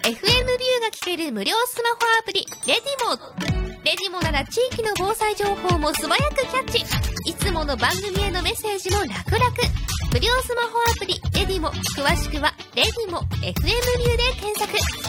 FM ビューが聞ける無料スマホアプリレディモ。レディモなら地域の防災情報も素早くキャッチ。いつもの番組へのメッセージも楽々。無料スマホアプリレディモ。詳しくはレディモ FM ビューで検索。